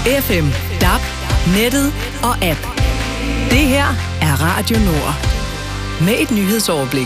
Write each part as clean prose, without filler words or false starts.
FM, DAB, nettet og app. Det her er Radio Nord. Med et nyhedsoverblik.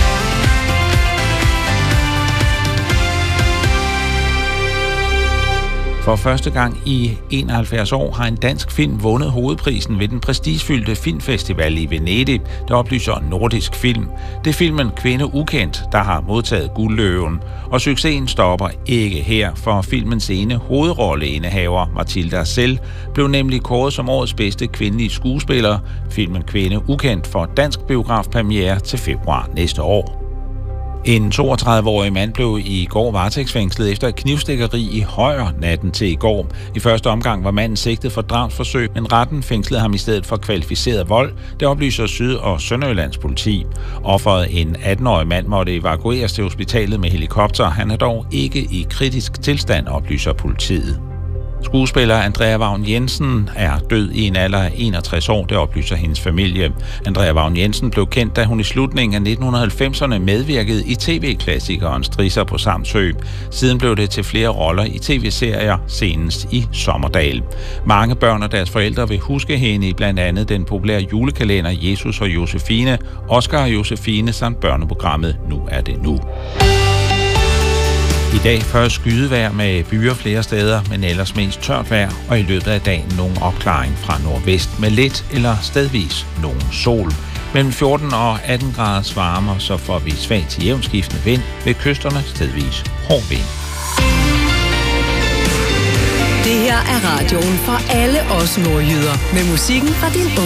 For første gang i 71 år har en dansk film vundet hovedprisen ved den prestigefyldte filmfestival i Venedig, der oplyser Nordisk Film. Det er filmen Kvinde Ukendt, der har modtaget Guldløven. Og succesen stopper ikke her, for filmens ene hovedrolleindehaver, Mathilda Sell, blev nemlig kåret som årets bedste kvindelige skuespiller. Filmen Kvinde Ukendt får dansk biografpremiere til februar næste år. En 32-årig mand blev i går varetægtsfængslet efter et knivstikkeri i Højer natten til i går. I første omgang var manden sigtet for drabsforsøg, men retten fængslede ham i stedet for kvalificeret vold. Det oplyser Syd- og Sønderjyllands politi. Offeret, en 18-årig mand, måtte evakueres til hospitalet med helikopter. Han er dog ikke i kritisk tilstand, oplyser politiet. Skuespiller Andrea Vagn Jensen er død i en alder af 61 år, det oplyser hendes familie. Andrea Vagn Jensen blev kendt, da hun i slutningen af 1990'erne medvirkede i tv-klassikeren Strisser på Samsø. Siden blev det til flere roller i tv-serier, senest i Sommerdal. Mange børn og deres forældre vil huske hende i blandt andet den populære julekalender Jesus og Josefine, Oscar og Josefine samt børneprogrammet Nu er det nu. I dag først skydevejr med byer flere steder, men ellers mest tørt vejr, og i løbet af dagen nogen opklaring fra nordvest med lidt eller stedvis nogen sol. Mellem 14 og 18 graders varme, så får vi svag til jævnskiftende vind, ved kysterne stedvis hård vind. Det her er radioen for alle os nordjyder, med musikken fra din